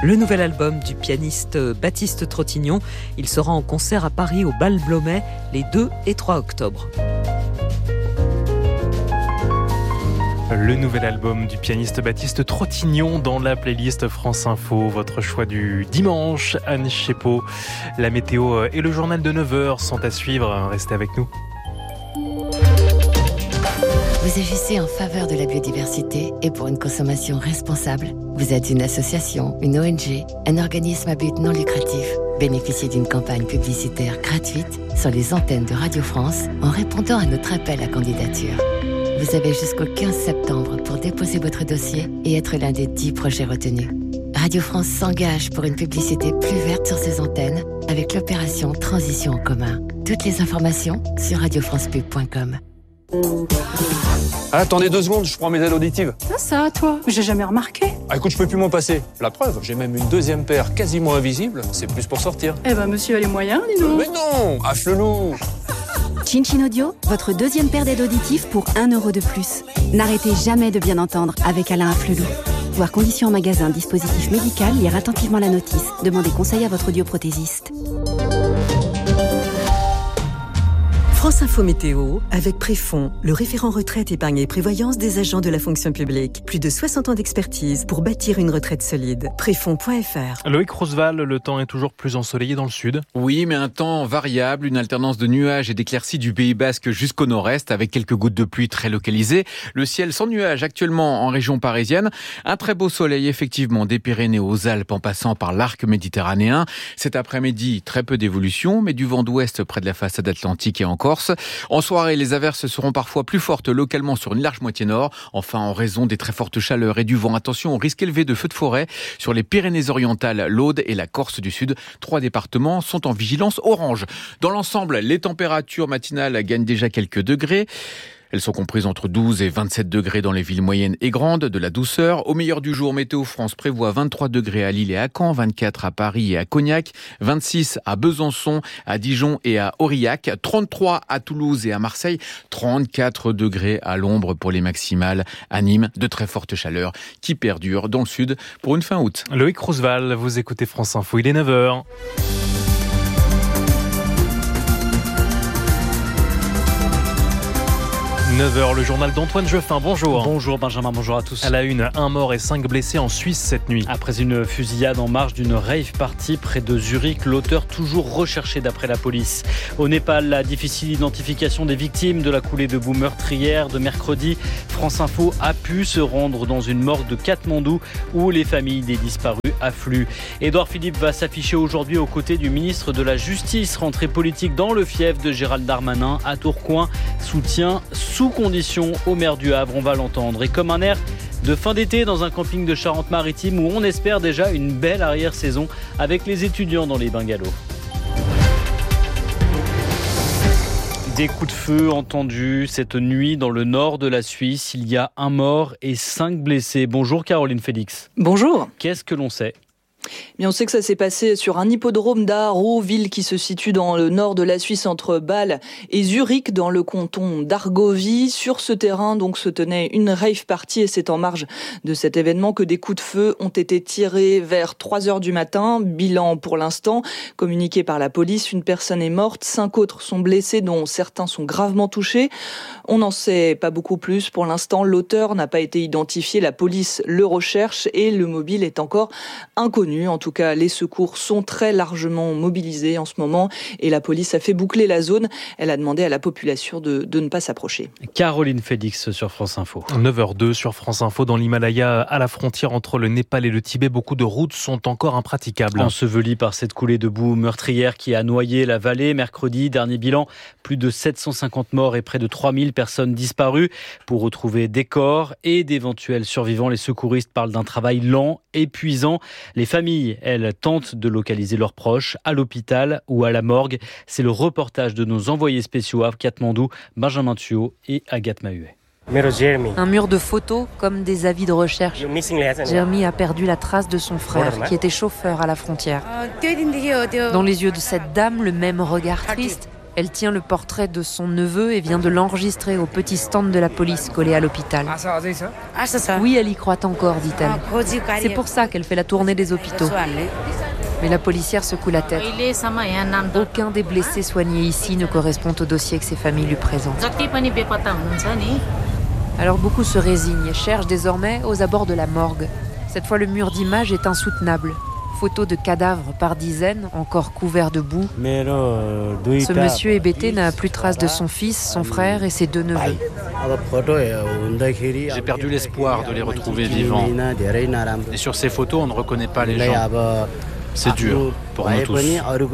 Le nouvel album du pianiste Baptiste Trottignon, il sera en concert à Paris au Bal Blomet les 2 et 3 octobre. Le nouvel album du pianiste Baptiste Trottignon dans la playlist France Info, votre choix du dimanche. Anne Chepot, la météo et le journal de 9h sont à suivre. Restez avec nous. Vous agissez en faveur de la biodiversité et pour une consommation responsable. Vous êtes une association, une ONG, un organisme à but non lucratif. Bénéficiez d'une campagne publicitaire gratuite sur les antennes de Radio France en répondant à notre appel à candidature. Vous avez jusqu'au 15 septembre pour déposer votre dossier et être l'un des 10 projets retenus. Radio France s'engage pour une publicité plus verte sur ses antennes avec l'opération Transition en commun. Toutes les informations sur radiofrancepub.com. Attendez 2 secondes, je prends mes aides auditives. Ça, toi, j'ai jamais remarqué. Écoute, je peux plus m'en passer. La preuve, j'ai même une 2e paire quasiment invisible. C'est plus pour sortir. Eh ben, monsieur a les moyens, dis donc. Mais non, à Flelou. Chin Chin Audio, votre 2e paire d'aides auditives pour 1 € de plus. N'arrêtez jamais de bien entendre avec Alain Afflelou. Voir conditions en magasin, dispositif médical, lire attentivement la notice. Demandez conseil à votre audioprothésiste. France Info Météo, avec Préfond, le référent retraite, épargne et prévoyance des agents de la fonction publique. Plus de 60 ans d'expertise pour bâtir une retraite solide. Préfond.fr. Loïc Roosevelt, le temps est toujours plus ensoleillé dans le sud. Oui, mais un temps variable, une alternance de nuages et d'éclaircies du Pays Basque jusqu'au nord-est, avec quelques gouttes de pluie très localisées. Le ciel sans nuages actuellement en région parisienne. Un très beau soleil, effectivement, des Pyrénées aux Alpes en passant par l'arc méditerranéen. Cet après-midi, très peu d'évolution, mais du vent d'ouest près de la façade atlantique et en Corse. En soirée, les averses seront parfois plus fortes localement sur une large moitié nord. Enfin, en raison des très fortes chaleurs et du vent, attention au risque élevé de feux de forêt sur les Pyrénées-Orientales, l'Aude et la Corse du Sud. 3 départements sont en vigilance orange. Dans l'ensemble, les températures matinales gagnent déjà quelques degrés. Elles sont comprises entre 12 et 27 degrés dans les villes moyennes et grandes, de la douceur. Au meilleur du jour, Météo France prévoit 23 degrés à Lille et à Caen, 24 à Paris et à Cognac, 26 à Besançon, à Dijon et à Aurillac, 33 à Toulouse et à Marseille, 34 degrés à l'ombre pour les maximales à Nîmes. De très fortes chaleurs qui perdurent dans le sud pour une fin août. Loïc Roosevelt, vous écoutez France Info, il est 9h. 9h, le journal d'Antoine Jeffin. Bonjour. Bonjour Benjamin, bonjour à tous. À la une, 1 mort et 5 blessés en Suisse cette nuit. Après une fusillade en marge d'une rave party près de Zurich, l'auteur toujours recherché d'après la police. Au Népal, la difficile identification des victimes de la coulée de boue meurtrière de mercredi. France Info a pu se rendre dans une morgue de Katmandou où les familles des disparus affluent. Édouard Philippe va s'afficher aujourd'hui aux côtés du ministre de la Justice. Rentrée politique dans le fief de Gérald Darmanin à Tourcoing. Soutien sous condition au maire du Havre, on va l'entendre. Et comme un air de fin d'été dans un camping de Charente-Maritime où on espère déjà une belle arrière-saison avec les étudiants dans les bungalows. Des coups de feu entendus cette nuit dans le nord de la Suisse. Il y a 1 mort et 5 blessés. Bonjour Caroline Félix. Bonjour. Qu'est-ce que l'on sait ? Mais on sait que ça s'est passé sur un hippodrome d'Aarau, ville qui se situe dans le nord de la Suisse entre Bâle et Zurich, dans le canton d'Argovie. Sur ce terrain, donc, se tenait une rave party et c'est en marge de cet événement que des coups de feu ont été tirés vers 3h du matin. Bilan pour l'instant, communiqué par la police, une personne est morte, 5 autres sont blessés, dont certains sont gravement touchés. On n'en sait pas beaucoup plus pour l'instant. L'auteur n'a pas été identifié, la police le recherche et le mobile est encore inconnu. En tout cas, les secours sont très largement mobilisés en ce moment et la police a fait boucler la zone. Elle a demandé à la population de ne pas s'approcher. Caroline Félix sur France Info. 9h02 sur France Info. Dans l'Himalaya, à la frontière entre le Népal et le Tibet, beaucoup de routes sont encore impraticables. Ensevelies par cette coulée de boue meurtrière qui a noyé la vallée. Mercredi, dernier bilan, plus de 750 morts et près de 3000 personnes disparues. Pour retrouver des corps et d'éventuels survivants, les secouristes parlent d'un travail lent, épuisant. Les familles, elles, tentent de localiser leurs proches à l'hôpital ou à la morgue. C'est le reportage de nos envoyés spéciaux à Katmandou, Benjamin Thuot et Agathe Mahuet. Un mur de photos comme des avis de recherche. Jeremy a perdu la trace de son frère qui était chauffeur à la frontière. Dans les yeux de cette dame, le même regard triste Elle tient le portrait de son neveu et vient de l'enregistrer au petit stand de la police collé à l'hôpital. Oui, elle y croit encore, dit-elle. C'est pour ça qu'elle fait la tournée des hôpitaux. Mais la policière secoue la tête. Aucun des blessés soignés ici ne correspond au dossier que ses familles lui présentent. Alors beaucoup se résignent et cherchent désormais aux abords de la morgue. Cette fois, le mur d'images est insoutenable. Photos de cadavres par dizaines, encore couverts de boue. Ce monsieur hébété n'a plus trace de son fils, son frère et ses 2 neveux. J'ai perdu l'espoir de les retrouver vivants. Et sur ces photos, on ne reconnaît pas les gens. C'est dur pour nous tous.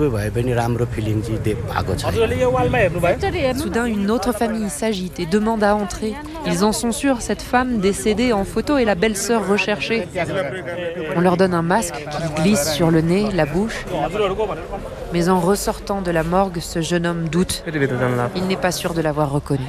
Soudain, une autre famille s'agite et demande à entrer. Ils en sont sûrs, cette femme décédée en photo est la belle-sœur recherchée. On leur donne un masque qu'ils glissent sur le nez, la bouche. Mais en ressortant de la morgue, ce jeune homme doute. Il n'est pas sûr de l'avoir reconnu.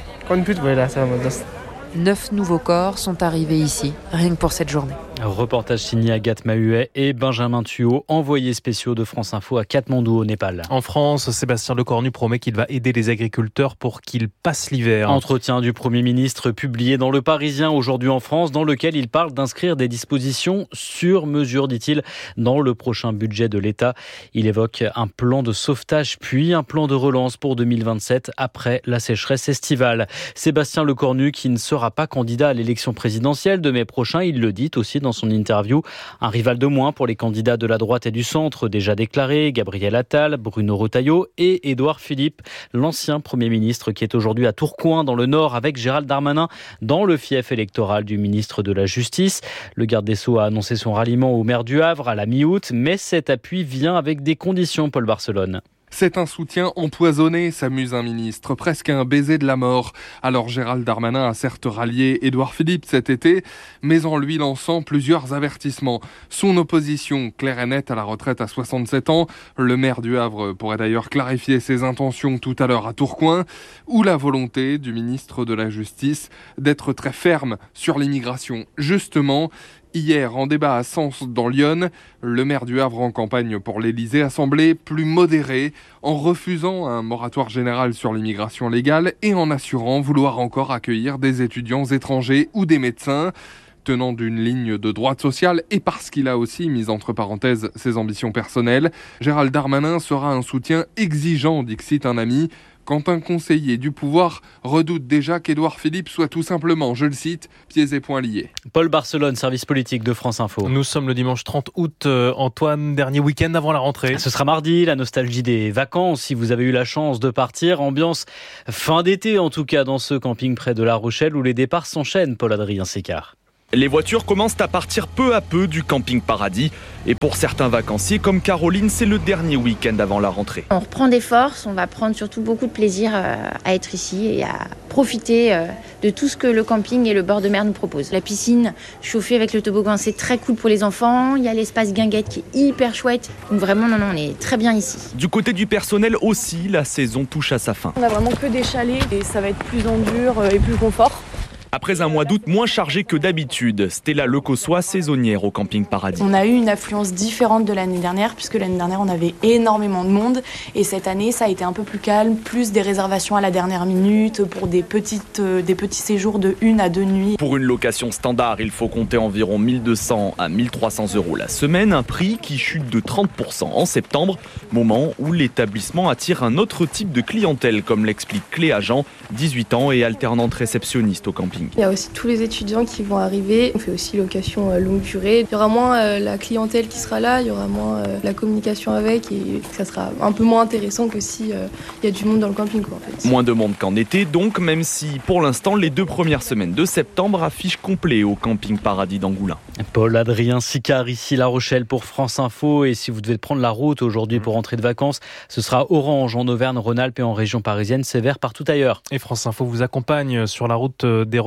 9 nouveaux corps sont arrivés ici, rien que pour cette journée. Reportage signé Agathe Mahuet et Benjamin Thuot, envoyés spéciaux de France Info à Katmandou au Népal. En France, Sébastien Lecornu promet qu'il va aider les agriculteurs pour qu'ils passent l'hiver. Entretien du Premier ministre publié dans Le Parisien aujourd'hui en France, dans lequel il parle d'inscrire des dispositions sur mesure, dit-il, dans le prochain budget de l'État. Il évoque un plan de sauvetage puis un plan de relance pour 2027 après la sécheresse estivale. Sébastien Lecornu qui ne sera pas candidat à l'élection présidentielle de mai prochain, il le dit aussi dans son interview. Un rival de moins pour les candidats de la droite et du centre déjà déclarés, Gabriel Attal, Bruno Retailleau et Édouard Philippe, l'ancien Premier ministre qui est aujourd'hui à Tourcoing dans le Nord avec Gérald Darmanin dans le fief électoral du ministre de la Justice. Le garde des Sceaux a annoncé son ralliement au maire du Havre à la mi-août, mais cet appui vient avec des conditions, Paul Barcelone. C'est un soutien empoisonné, s'amuse un ministre, presque un baiser de la mort. Alors Gérald Darmanin a certes rallié Édouard Philippe cet été, mais en lui lançant plusieurs avertissements. Son opposition claire et nette à la retraite à 67 ans, le maire du Havre pourrait d'ailleurs clarifier ses intentions tout à l'heure à Tourcoing, ou la volonté du ministre de la Justice d'être très ferme sur l'immigration. Justement, hier, en débat à Sens dans l'Yonne, le maire du Havre en campagne pour l'Élysée a semblé plus modéré en refusant un moratoire général sur l'immigration légale et en assurant vouloir encore accueillir des étudiants étrangers ou des médecins. Tenant d'une ligne de droite sociale et parce qu'il a aussi mis entre parenthèses ses ambitions personnelles, Gérald Darmanin sera un soutien exigeant, dixit un ami, quand un conseiller du pouvoir redoute déjà qu'Édouard Philippe soit tout simplement, je le cite, pieds et poings liés. Paul Barcelone, service politique de France Info. Nous sommes le dimanche 30 août. Antoine, dernier week-end avant la rentrée. Ce sera mardi, la nostalgie des vacances. Si vous avez eu la chance de partir, ambiance fin d'été en tout cas dans ce camping près de La Rochelle où les départs s'enchaînent, Paul-Adrien Sécart. Les voitures commencent à partir peu à peu du camping Paradis. Et pour certains vacanciers comme Caroline, c'est le dernier week-end avant la rentrée. On reprend des forces, on va prendre surtout beaucoup de plaisir à être ici et à profiter de tout ce que le camping et le bord de mer nous proposent. La piscine chauffée avec le toboggan, c'est très cool pour les enfants. Il y a l'espace guinguette qui est hyper chouette. Donc vraiment, on est très bien ici. Du côté du personnel aussi, la saison touche à sa fin. On a vraiment que des chalets et ça va être plus en dur et plus confort. Après un mois d'août moins chargé que d'habitude, Stella Lecossois, saisonnière au camping Paradis. On a eu une affluence différente de l'année dernière, puisque l'année dernière on avait énormément de monde. Et cette année ça a été un peu plus calme, plus des réservations à la dernière minute pour des petits séjours de 1 à 2 nuits. Pour une location standard, il faut compter environ 1200 à 1300 € la semaine, un prix qui chute de 30% en septembre, moment où l'établissement attire un autre type de clientèle, comme l'explique Cléa Jean, 18 ans et alternante réceptionniste au camping. Il y a aussi tous les étudiants qui vont arriver. On fait aussi location longue durée. Il y aura moins la clientèle qui sera là, il y aura moins la communication avec et ça sera un peu moins intéressant que si il y a du monde dans le camping, quoi, en fait. Moins de monde qu'en été donc, même si pour l'instant les 2 premières semaines de septembre affichent complet au camping Paradis d'Angoulins. Paul-Adrien Sicard ici La Rochelle pour France Info. Et si vous devez prendre la route aujourd'hui pour rentrer de vacances, ce sera orange en Auvergne, Rhône-Alpes et en région parisienne, sévère partout ailleurs. Et France Info vous accompagne sur la route des retours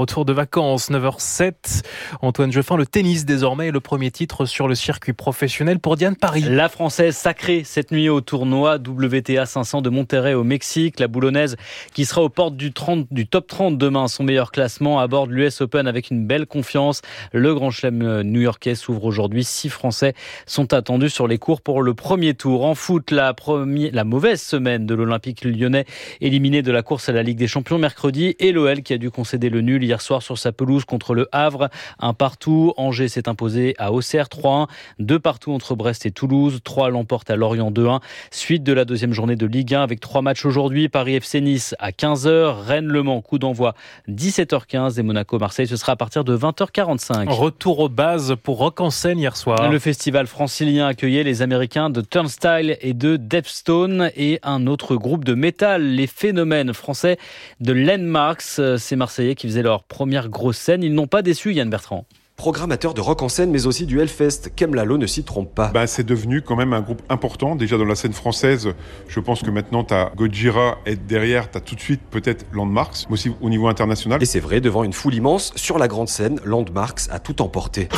retour de vacances, 9h07. Antoine Jeffin, le tennis désormais est le premier titre sur le circuit professionnel pour Diane Paris. La Française sacrée cette nuit au tournoi WTA 500 de Monterrey au Mexique. La Boulonnaise qui sera aux portes du top 30 demain. Son meilleur classement aborde l'US Open avec une belle confiance. Le Grand Chelem new-yorkais s'ouvre aujourd'hui. 6 Français sont attendus sur les cours pour le premier tour. En foot, la mauvaise semaine de l'Olympique lyonnais éliminé de la course à la Ligue des Champions mercredi et l'OL qui a dû concéder le nul hier soir sur sa pelouse contre le Havre. 1-1. Angers s'est imposé à Auxerre 3-1. 2-2 entre Brest et Toulouse. 3 l'emporte à Lorient 2-1. Suite de la deuxième journée de Ligue 1 avec 3 matchs aujourd'hui. Paris FC Nice à 15h. Rennes-Le Mans, coup d'envoi 17h15 et Monaco-Marseille, ce sera à partir de 20h45. Retour aux bases pour Rock en scène hier soir. Le festival francilien accueillait les Américains de Turnstile et de Deathstone et un autre groupe de métal, les Phénomènes français de Landmarks. Ces Marseillais qui faisaient leur première grosse scène. Ils n'ont pas déçu, Yann Bertrand. Programmateur de rock en scène, mais aussi du Hellfest, Kem Lalo ne s'y trompe pas. C'est devenu quand même un groupe important, déjà dans la scène française. Je pense que maintenant, t'as Gojira et derrière, t'as tout de suite peut-être Landmarks, mais aussi au niveau international. Et c'est vrai, devant une foule immense, sur la grande scène, Landmarks a tout emporté.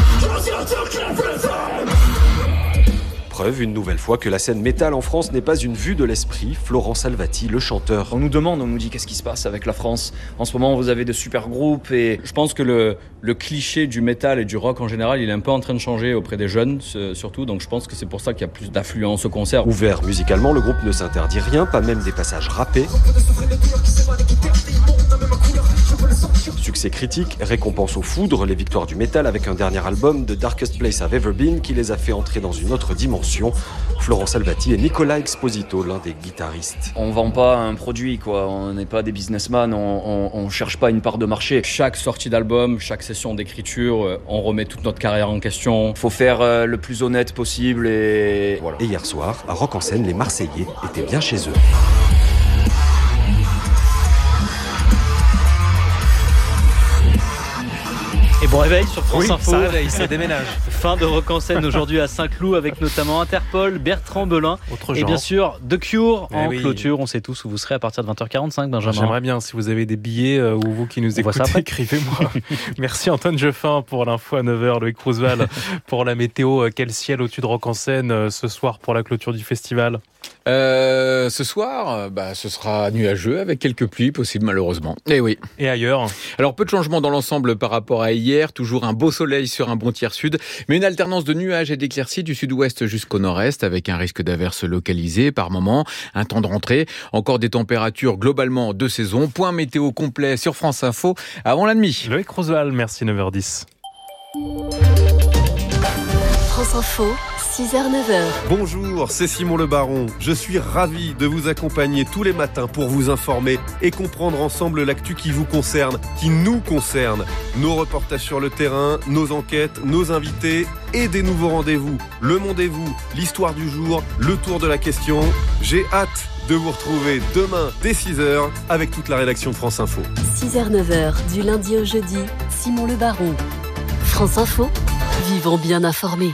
Preuve une nouvelle fois que la scène métal en France n'est pas une vue de l'esprit. Florent Salvati, le chanteur. On nous demande, on nous dit qu'est-ce qui se passe avec la France. En ce moment, vous avez de super groupes et je pense que le cliché du métal et du rock en général, il est un peu en train de changer auprès des jeunes surtout. Donc je pense que c'est pour ça qu'il y a plus d'affluence au concert. Ouvert musicalement, le groupe ne s'interdit rien, pas même des passages rappés. Succès critique, récompense aux foudres, les victoires du métal avec un dernier album, The Darkest Place I've Ever Been, qui les a fait entrer dans une autre dimension. Florent Salvati et Nicolas Exposito, l'un des guitaristes. On vend pas un produit, quoi. On n'est pas des businessmen, on cherche pas une part de marché. Chaque sortie d'album, chaque session d'écriture, on remet toute notre carrière en question. Faut faire le plus honnête possible et voilà. Et hier soir, à Rock en scène, les Marseillais étaient bien chez eux. Et bon réveil sur France Info. Ça réveille, ça déménage. Fin de Rock en scène aujourd'hui à Saint-Cloud avec notamment Interpol, Bertrand Belin et bien sûr The Cure en clôture. On sait tous où vous serez à partir de 20h45, Benjamin. J'aimerais bien, si vous avez des billets ou vous qui nous écoutez, écrivez-moi. Merci Antoine Jeffin pour l'info à 9h, Loïc Roosevelt pour la météo. Quel ciel au-dessus de Rock en scène ce soir pour la clôture du festival? Ce soir, ce sera nuageux avec quelques pluies possibles malheureusement. Et oui. Et ailleurs? Alors peu de changements dans l'ensemble par rapport à hier. Toujours un beau soleil sur un bon tiers sud, mais une alternance de nuages et d'éclaircies du sud-ouest jusqu'au nord-est avec un risque d'averses localisées par moment. Un temps de rentrée. Encore des températures globalement de saison. Point météo complet sur France Info avant la nuit. Loïc Roosevelt, merci 9h10. France Info. 6h-9h. Bonjour, c'est Simon Le Baron. Je suis ravi de vous accompagner tous les matins pour vous informer et comprendre ensemble l'actu qui vous concerne, qui nous concerne. Nos reportages sur le terrain, nos enquêtes, nos invités et des nouveaux rendez-vous. Le Mondez-vous, l'histoire du jour, le tour de la question. J'ai hâte de vous retrouver demain dès 6h avec toute la rédaction de France Info. 6h-9h, du lundi au jeudi, Simon Le Baron. France Info, vivons bien informés.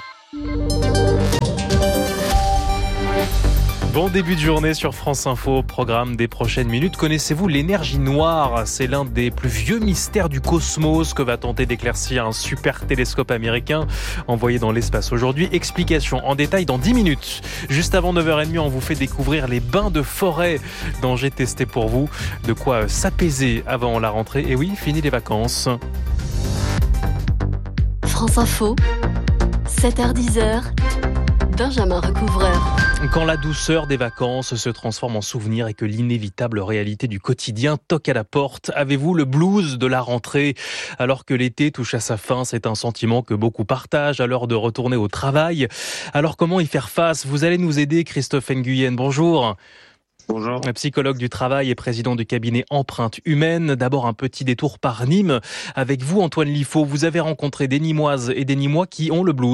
Bon début de journée sur France Info, programme des prochaines minutes. Connaissez-vous l'énergie noire? C'est l'un des plus vieux mystères du cosmos que va tenter d'éclaircir un super télescope américain envoyé dans l'espace aujourd'hui. Explication en détail dans 10 minutes. Juste avant 9h30, on vous fait découvrir les bains de forêt dont j'ai testé pour vous. De quoi s'apaiser avant la rentrée. Et oui, fini les vacances. France Info, 7h-10h, Benjamin Recouvreur. Quand la douceur des vacances se transforme en souvenir et que l'inévitable réalité du quotidien toque à la porte, avez-vous le blues de la rentrée? Alors que l'été touche à sa fin, c'est un sentiment que beaucoup partagent à l'heure de retourner au travail. Alors comment y faire face? Vous allez nous aider, Christophe Nguyen. Bonjour. Bonjour. Psychologue du travail et président du cabinet Empreinte Humaine. D'abord un petit détour par Nîmes. Avec vous, Antoine Liffaut, vous avez rencontré des Nîmoises et des Nîmois qui ont le blues.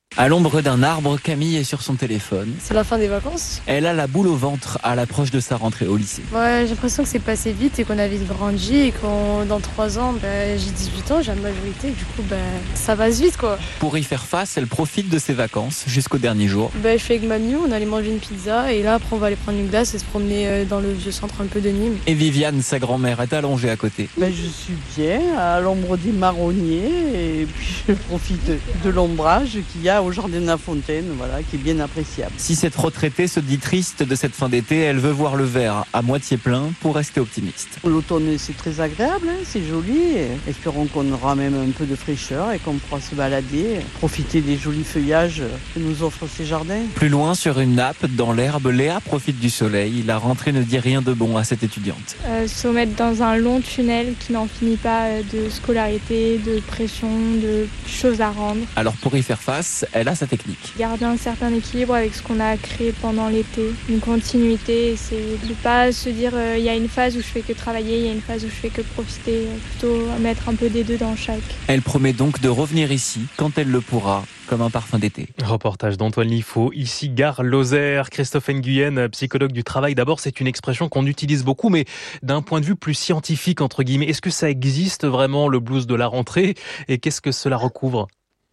À l'ombre d'un arbre, Camille est sur son téléphone. C'est la fin des vacances. Elle a la boule au ventre à l'approche de sa rentrée au lycée. Ouais, j'ai l'impression que c'est passé vite et qu'on a vite grandi et qu'on dans 3 ans, j'ai 18 ans, j'ai la majorité. Du coup, ça passe vite quoi. Pour y faire face, elle profite de ses vacances jusqu'au dernier jour. Je suis avec mamie, on allait manger une pizza et là après on va aller prendre une glace et se promener dans le vieux centre un peu de Nîmes. Et Viviane, sa grand-mère, est allongée à côté. Je suis bien à l'ombre des marronniers et puis je profite de l'ombrage qu'il y a au jardin de la Fontaine, qui est bien appréciable. Si cette retraitée se dit triste de cette fin d'été, elle veut voir le verre à moitié plein pour rester optimiste. L'automne, c'est très agréable, c'est joli. Espérons qu'on aura même un peu de fraîcheur et qu'on pourra se balader, profiter des jolis feuillages que nous offrent ces jardins. Plus loin, sur une nappe, dans l'herbe, Léa profite du soleil. La rentrée ne dit rien de bon à cette étudiante. Se mettre dans un long tunnel qui n'en finit pas de scolarité, de pression, de choses à rendre. Alors pour y faire face, elle a sa technique. Garder un certain équilibre avec ce qu'on a créé pendant l'été, une continuité, c'est de ne pas se dire il y a une phase où je fais que travailler, il y a une phase où je fais que profiter, plutôt mettre un peu des deux dans chaque. Elle promet donc de revenir ici quand elle le pourra, comme un parfum d'été. Reportage d'Antoine Liffaut, ici gare Lozère. Christophe Nguyen, psychologue du travail. D'abord, c'est une expression qu'on utilise beaucoup, mais d'un point de vue plus scientifique, entre guillemets. Est-ce que ça existe vraiment, le blues de la rentrée, et qu'est-ce que cela recouvre ?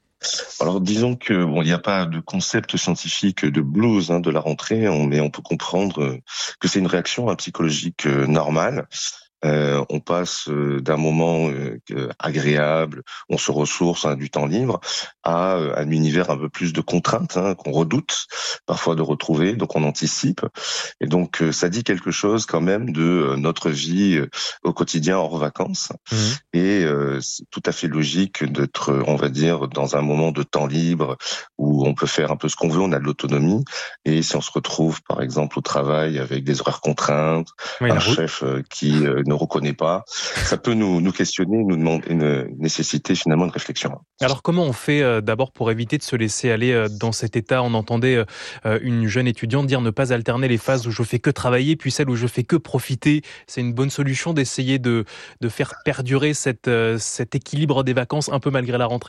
Alors disons que il n'y a pas de concept scientifique de blues de la rentrée, mais on peut comprendre que c'est une réaction psychologique normale. On passe d'un moment agréable, on se ressource, du temps libre, à un univers un peu plus de contraintes qu'on redoute parfois de retrouver, donc on anticipe. Et donc ça dit quelque chose quand même de notre vie au quotidien hors vacances. Et c'est tout à fait logique d'être, on va dire, dans un moment de temps libre où on peut faire un peu ce qu'on veut, on a de l'autonomie. Et si on se retrouve par exemple au travail avec des horaires contraintes, un chef qui ne reconnaît pas, ça peut nous questionner, nous demander nécessiter finalement une réflexion. Alors comment on fait d'abord pour éviter de se laisser aller dans cet état ? On entendait une jeune étudiante dire ne pas alterner les phases où je fais que travailler puis celles où je fais que profiter. C'est une bonne solution d'essayer de faire perdurer cet équilibre des vacances un peu malgré la rentrée ?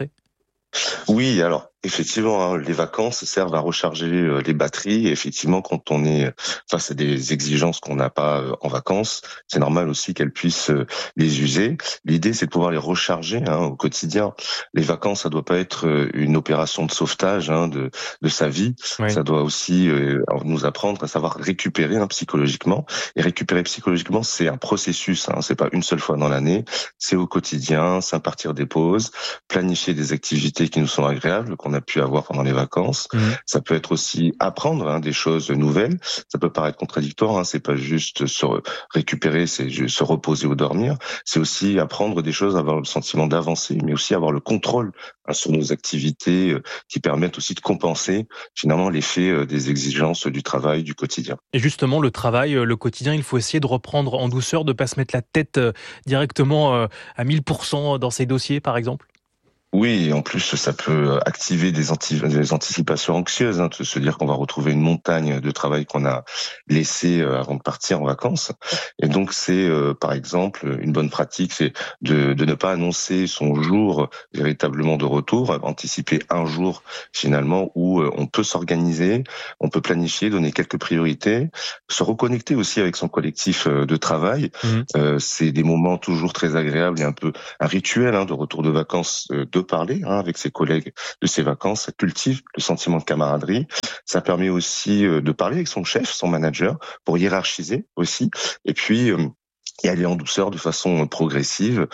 Oui, alors effectivement, les vacances servent à recharger les batteries. Et effectivement, quand on est face à des exigences qu'on n'a pas en vacances, c'est normal aussi qu'elles puissent les user. L'idée, c'est de pouvoir les recharger au quotidien. Les vacances, ça doit pas être une opération de sauvetage de sa vie. Oui. Ça doit aussi nous apprendre à savoir récupérer psychologiquement. Et récupérer psychologiquement, c'est un processus. C'est pas une seule fois dans l'année. C'est au quotidien, c'est à partir des pauses, planifier des activités qui nous sont agréables, qu'on a pu avoir pendant les vacances. Ça peut être aussi apprendre des choses nouvelles. Ça peut paraître contradictoire, c'est pas juste se récupérer, c'est juste se reposer ou dormir. C'est aussi apprendre des choses, avoir le sentiment d'avancer, mais aussi avoir le contrôle sur nos activités qui permettent aussi de compenser finalement l'effet des exigences du travail, du quotidien. Et justement, le travail, le quotidien, il faut essayer de reprendre en douceur, de pas se mettre la tête directement à 1000% dans ses dossiers, par exemple. Oui, en plus, ça peut activer des anticipations anxieuses, de se dire qu'on va retrouver une montagne de travail qu'on a laissé avant de partir en vacances. Et donc, c'est, par exemple, une bonne pratique, c'est de ne pas annoncer son jour véritablement de retour, anticiper un jour, finalement, où on peut s'organiser, on peut planifier, donner quelques priorités, se reconnecter aussi avec son collectif de travail. C'est des moments toujours très agréables et un peu un rituel de retour de vacances, de parler avec ses collègues de ses vacances, ça cultive le sentiment de camaraderie. Ça permet aussi de parler avec son chef, son manager, pour hiérarchiser aussi, et puis et aller en douceur de façon progressive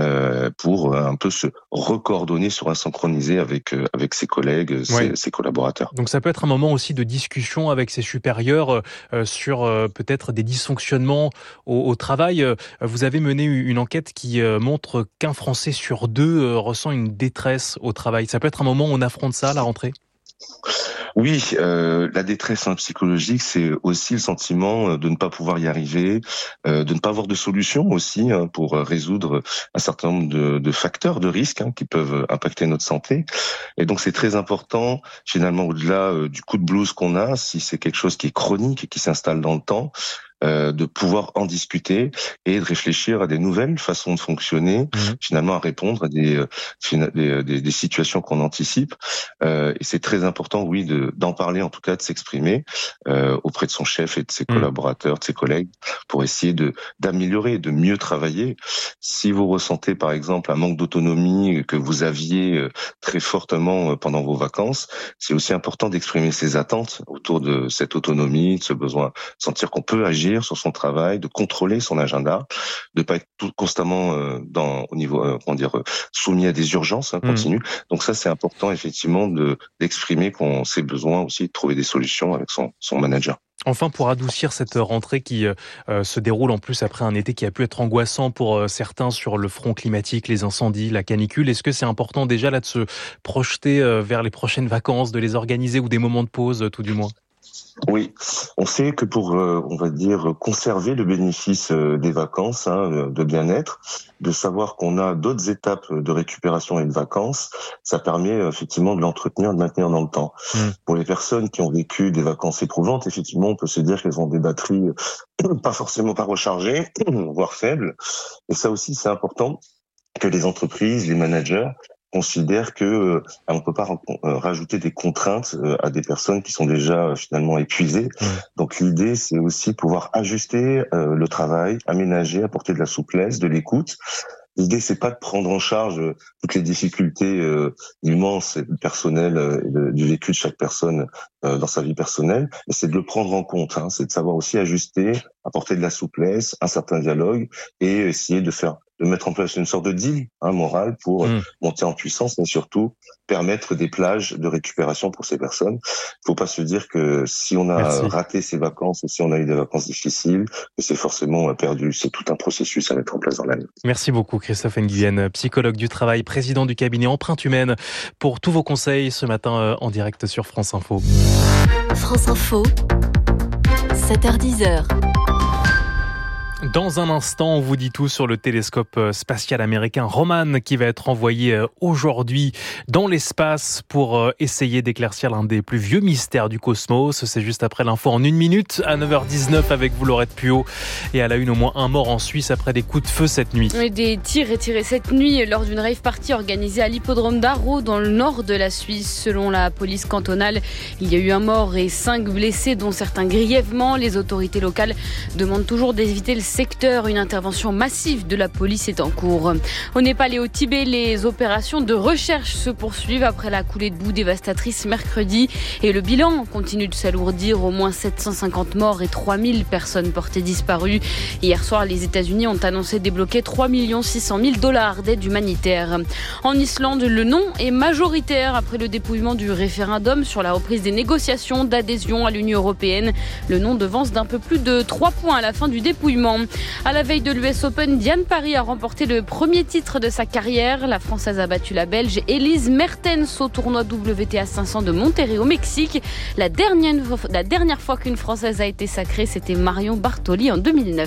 pour un peu se recoordonner, se synchroniser avec ses collègues, ses collaborateurs. Donc ça peut être un moment aussi de discussion avec ses supérieurs sur peut-être des dysfonctionnements au travail. Vous avez mené une enquête qui montre qu'un Français sur deux ressent une détresse au travail. Ça peut être un moment où on affronte ça à la rentrée ? Oui, la détresse psychologique, c'est aussi le sentiment de ne pas pouvoir y arriver, de ne pas avoir de solution aussi pour résoudre un certain nombre de facteurs de risque qui peuvent impacter notre santé. Et donc c'est très important, finalement, au-delà du coup de blues qu'on a, si c'est quelque chose qui est chronique et qui s'installe dans le temps, de pouvoir en discuter et de réfléchir à des nouvelles façons de fonctionner, finalement à répondre à des situations qu'on anticipe. Et c'est très important, oui, d'en parler, en tout cas de s'exprimer auprès de son chef et de ses collaborateurs, de ses collègues, pour essayer d'améliorer, de mieux travailler. Si vous ressentez par exemple un manque d'autonomie que vous aviez très fortement pendant vos vacances, c'est aussi important d'exprimer ses attentes autour de cette autonomie, de ce besoin de sentir qu'on peut agir sur son travail, de contrôler son agenda, de pas être constamment soumis à des urgences continues. Donc ça, c'est important effectivement d'exprimer ses besoins aussi, de trouver des solutions avec son manager. Enfin, pour adoucir cette rentrée qui se déroule en plus après un été qui a pu être angoissant pour certains sur le front climatique, les incendies, la canicule, est-ce que c'est important déjà là de se projeter vers les prochaines vacances, de les organiser ou des moments de pause tout du moins ? Oui, on sait que pour, on va dire, conserver le bénéfice des vacances, de bien-être, de savoir qu'on a d'autres étapes de récupération et de vacances, ça permet effectivement de l'entretenir, de maintenir dans le temps. Pour les personnes qui ont vécu des vacances éprouvantes, effectivement, on peut se dire qu'elles ont des batteries pas forcément pas rechargées, voire faibles. Et ça aussi, c'est important que les entreprises, les managers considère que on ne peut pas rajouter des contraintes à des personnes qui sont déjà finalement épuisées. Donc l'idée, c'est aussi pouvoir ajuster le travail, aménager, apporter de la souplesse, de l'écoute. L'idée, c'est pas de prendre en charge toutes les difficultés immenses et personnelles du vécu de chaque personne dans sa vie personnelle, mais c'est de le prendre en compte. C'est de savoir aussi ajuster, apporter de la souplesse, un certain dialogue et essayer de mettre en place une sorte de deal moral pour monter en puissance, mais surtout permettre des plages de récupération pour ces personnes. Il faut pas se dire que si on a raté ses vacances ou si on a eu des vacances difficiles, que c'est forcément perdu. C'est tout un processus à mettre en place dans l'année. Merci beaucoup Christophe Nguyen, psychologue du travail, président du cabinet Empreinte Humaine, pour tous vos conseils ce matin en direct sur France Info. France Info, 7h10. Dans un instant, on vous dit tout sur le télescope spatial américain Roman qui va être envoyé aujourd'hui dans l'espace pour essayer d'éclaircir l'un des plus vieux mystères du cosmos. C'est juste après l'info en 1 minute à 9h19 avec vous Laurette Puot. Et à la une, au moins un mort en Suisse après des coups de feu cette nuit. Et des tirs tirés cette nuit lors d'une rave party organisée à l'hippodrome d'Arro dans le nord de la Suisse. Selon la police cantonale, il y a eu un mort et 5 blessés dont certains grièvement. Les autorités locales demandent toujours d'éviter le secteur. Une intervention massive de la police est en cours. Au Népal et au Tibet, les opérations de recherche se poursuivent après la coulée de boue dévastatrice mercredi et le bilan continue de s'alourdir. Au moins 750 morts et 3000 personnes portées disparues. Hier soir, les États-Unis ont annoncé débloquer 3 600 000 $ d'aide humanitaire. En Islande, le non est majoritaire après le dépouillement du référendum sur la reprise des négociations d'adhésion à l'Union européenne. Le non devance d'un peu plus de 3 points à la fin du dépouillement. À la veille de l'US Open, Diane Paris a remporté le premier titre de sa carrière. La Française a battu la Belge Elise Mertens au tournoi WTA 500 de Monterrey au Mexique. La dernière fois qu'une Française a été sacrée, c'était Marion Bartoli en 2009.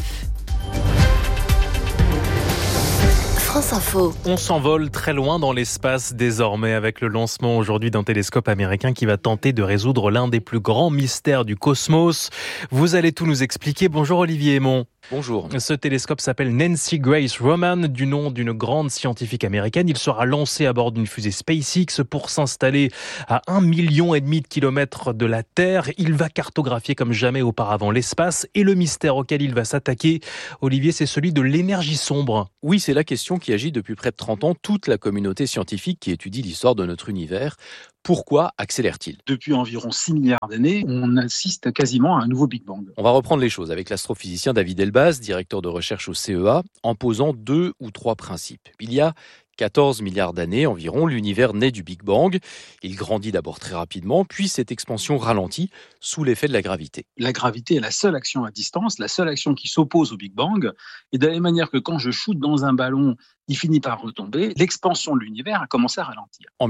France Info. On s'envole très loin dans l'espace désormais avec le lancement aujourd'hui d'un télescope américain qui va tenter de résoudre l'un des plus grands mystères du cosmos. Vous allez tout nous expliquer. Bonjour Olivier Aymon. Bonjour. Ce télescope s'appelle Nancy Grace Roman, du nom d'une grande scientifique américaine. Il sera lancé à bord d'une fusée SpaceX pour s'installer à 1,5 million de kilomètres de la Terre. Il va cartographier comme jamais auparavant l'espace et le mystère auquel il va s'attaquer, Olivier, c'est celui de l'énergie sombre. Oui, c'est la question qui agit depuis près de 30 ans toute la communauté scientifique qui étudie l'histoire de notre univers. Pourquoi accélère-t-il ? Depuis environ 6 milliards d'années, on assiste quasiment à un nouveau Big Bang. On va reprendre les choses avec l'astrophysicien David Elbaz, directeur de recherche au CEA, en posant 2 ou 3 principes. Il y a 14 milliards d'années environ, l'univers naît du Big Bang. Il grandit d'abord très rapidement, puis cette expansion ralentit sous l'effet de la gravité. La gravité est la seule action à distance, la seule action qui s'oppose au Big Bang. Et de la même manière que quand je shoote dans un ballon, il finit par retomber, l'expansion de l'univers a commencé à ralentir. En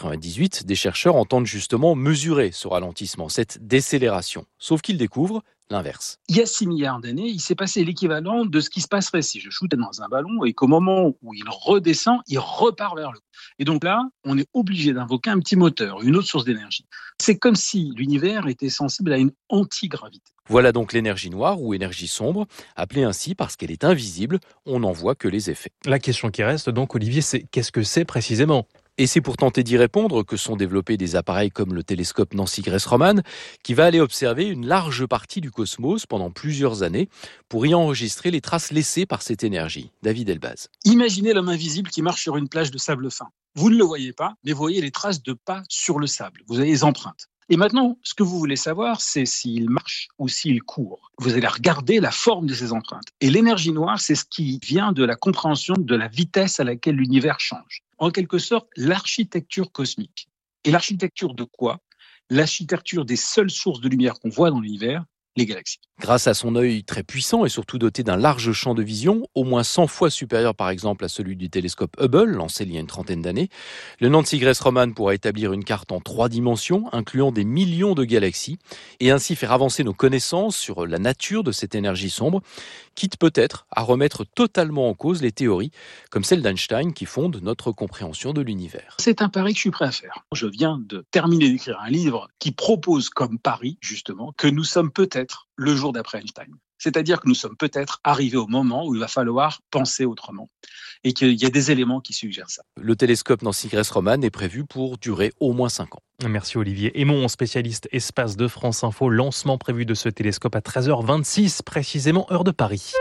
1998, des chercheurs entendent justement mesurer ce ralentissement, cette décélération. Sauf qu'ils découvrent l'inverse. Il y a 6 milliards d'années, il s'est passé l'équivalent de ce qui se passerait si je shootais dans un ballon et qu'au moment où il redescend, il repart vers le haut. Et donc là, on est obligé d'invoquer un petit moteur, une autre source d'énergie. C'est comme si l'univers était sensible à une antigravité. Voilà donc l'énergie noire ou énergie sombre, appelée ainsi parce qu'elle est invisible, on n'en voit que les effets. La question qui reste donc, Olivier, c'est qu'est-ce que c'est précisément ? Et c'est pour tenter d'y répondre que sont développés des appareils comme le télescope Nancy Grace Roman, qui va aller observer une large partie du cosmos pendant plusieurs années pour y enregistrer les traces laissées par cette énergie. David Elbaz. Imaginez l'homme invisible qui marche sur une plage de sable fin. Vous ne le voyez pas, mais vous voyez les traces de pas sur le sable. Vous avez les empreintes. Et maintenant, ce que vous voulez savoir, c'est s'il marche ou s'il court. Vous allez regarder la forme de ces empreintes. Et l'énergie noire, c'est ce qui vient de la compréhension de la vitesse à laquelle l'univers change. En quelque sorte, l'architecture cosmique. Et l'architecture de quoi ? L'architecture des seules sources de lumière qu'on voit dans l'univers, les galaxies. Grâce à son œil très puissant et surtout doté d'un large champ de vision, au moins 100 fois supérieur par exemple à celui du télescope Hubble, lancé il y a une trentaine d'années, le Nancy Grace Roman pourra établir une carte en 3 dimensions, incluant des millions de galaxies, et ainsi faire avancer nos connaissances sur la nature de cette énergie sombre, quitte peut-être à remettre totalement en cause les théories, comme celle d'Einstein qui fonde notre compréhension de l'univers. C'est un pari que je suis prêt à faire. Je viens de terminer d'écrire un livre qui propose comme pari, justement, que nous sommes peut-être le jour d'après Einstein. C'est-à-dire que nous sommes peut-être arrivés au moment où il va falloir penser autrement et qu'il y a des éléments qui suggèrent ça. Le télescope Nancy Grace Roman est prévu pour durer au moins 5 ans. Merci Olivier. Aymon, spécialiste espace de France Info, lancement prévu de ce télescope à 13h26, précisément heure de Paris.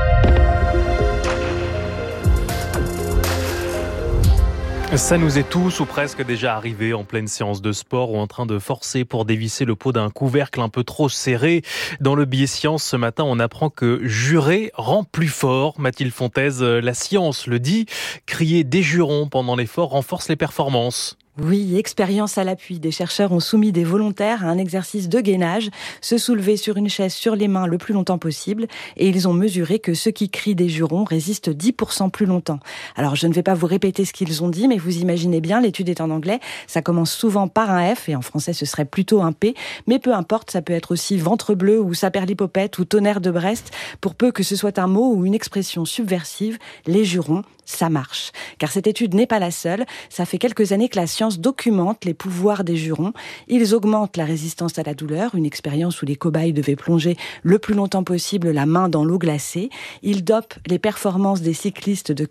Ça nous est tous ou presque déjà arrivé en pleine séance de sport ou en train de forcer pour dévisser le pot d'un couvercle un peu trop serré. Dans le billet science, ce matin, on apprend que jurer rend plus fort. Mathilde Fontaise, la science le dit, crier des jurons pendant l'effort renforce les performances. Oui, expérience à l'appui. Des chercheurs ont soumis des volontaires à un exercice de gainage, se soulever sur une chaise sur les mains le plus longtemps possible, et ils ont mesuré que ceux qui crient des jurons résistent 10% plus longtemps. Alors, je ne vais pas vous répéter ce qu'ils ont dit, mais vous imaginez bien, l'étude est en anglais, ça commence souvent par un F, et en français ce serait plutôt un P, mais peu importe, ça peut être aussi ventre bleu, ou saperlipopette, ou tonnerre de Brest, pour peu que ce soit un mot ou une expression subversive, les jurons, ça marche. Car cette étude n'est pas la seule, ça fait quelques années que la science documente les pouvoirs des jurons. Ils augmentent la résistance à la douleur, une expérience où les cobayes devaient plonger le plus longtemps possible la main dans l'eau glacée. Ils dopent les performances des cyclistes de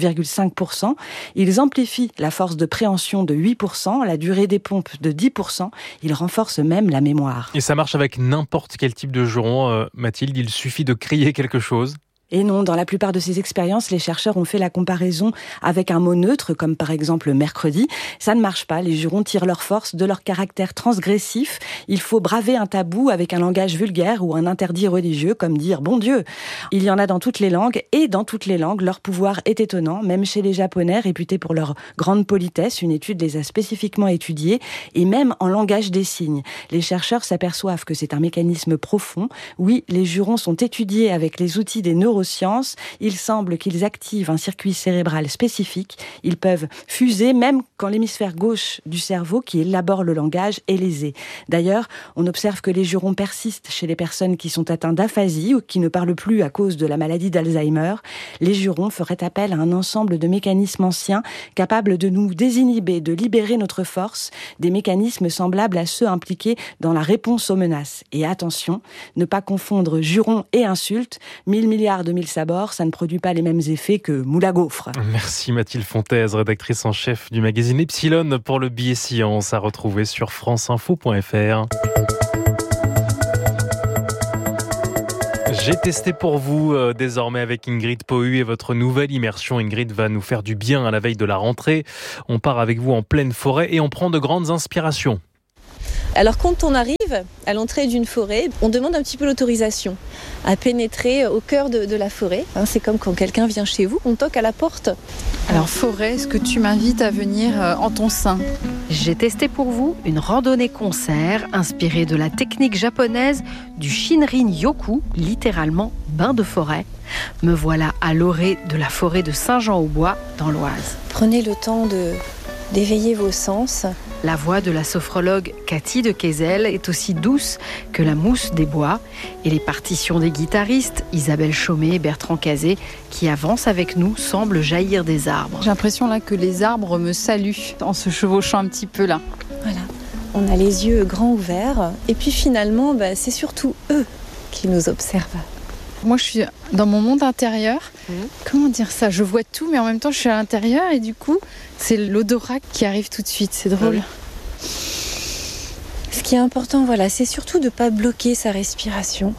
4,5%. Ils amplifient la force de préhension de 8%, la durée des pompes de 10%. Ils renforcent même la mémoire. Et ça marche avec n'importe quel type de juron, Mathilde, il suffit de crier quelque chose. Et non, dans la plupart de ces expériences, les chercheurs ont fait la comparaison avec un mot neutre, comme par exemple mercredi. Ça ne marche pas, les jurons tirent leur force de leur caractère transgressif. Il faut braver un tabou avec un langage vulgaire ou un interdit religieux, comme dire « bon Dieu ». Il y en a dans toutes les langues, et dans toutes les langues, leur pouvoir est étonnant, même chez les Japonais, réputés pour leur grande politesse. Une étude les a spécifiquement étudiés, et même en langage des signes. Les chercheurs s'aperçoivent que c'est un mécanisme profond. Oui, les jurons sont étudiés avec les outils des neurosciences. Il semble qu'ils activent un circuit cérébral spécifique. Ils peuvent fuser même quand l'hémisphère gauche du cerveau, qui élabore le langage, est lésé. D'ailleurs, on observe que les jurons persistent chez les personnes qui sont atteintes d'aphasie ou qui ne parlent plus à cause de la maladie d'Alzheimer. Les jurons feraient appel à un ensemble de mécanismes anciens capables de nous désinhiber, de libérer notre force, des mécanismes semblables à ceux impliqués dans la réponse aux menaces. Et attention, ne pas confondre jurons et insultes. 1000 milliards de 1000 sabords, ça ne produit pas les mêmes effets que moule à gaufre. Merci Mathilde Fontaise, rédactrice en chef du magazine Epsilon pour le billet science à retrouver sur franceinfo.fr. J'ai testé pour vous désormais avec Ingrid Pohu et votre nouvelle immersion. Ingrid va nous faire du bien à la veille de la rentrée. On part avec vous en pleine forêt et on prend de grandes inspirations. Alors quand on arrive à l'entrée d'une forêt, on demande un petit peu l'autorisation à pénétrer au cœur de la forêt. C'est comme quand quelqu'un vient chez vous, on toque à la porte. Alors forêt, est-ce que tu m'invites à venir en ton sein ? J'ai testé pour vous une randonnée-concert inspirée de la technique japonaise du Shinrin-yoku, littéralement bain de forêt. Me voilà à l'orée de la forêt de Saint-Jean-au-Bois dans l'Oise. Prenez le temps d'éveiller vos sens. La voix de la sophrologue Cathy de Kayzel est aussi douce que la mousse des bois. Et les partitions des guitaristes, Isabelle Chaumet et Bertrand Cazé, qui avancent avec nous, semblent jaillir des arbres. J'ai l'impression là que les arbres me saluent en se chevauchant un petit peu là. Voilà, on a les yeux grands ouverts et puis finalement c'est surtout eux qui nous observent. Moi je suis dans mon monde intérieur, comment dire ça, je vois tout mais en même temps je suis à l'intérieur et du coup c'est l'odorat qui arrive tout de suite, c'est drôle. Ce qui est important, c'est surtout de ne pas bloquer sa respiration.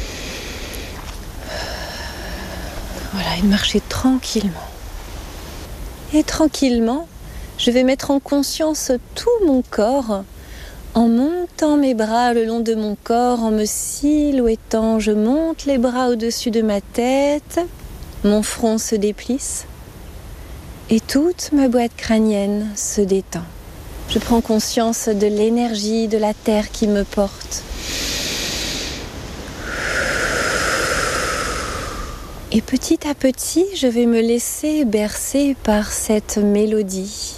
Et de marcher tranquillement. Et tranquillement, je vais mettre en conscience tout mon corps en montant mes bras le long de mon corps, en me silhouettant. Je monte les bras au-dessus de ma tête, mon front se déplisse et toute ma boîte crânienne se détend. Je prends conscience de l'énergie de la terre qui me porte. Et petit à petit, je vais me laisser bercer par cette mélodie.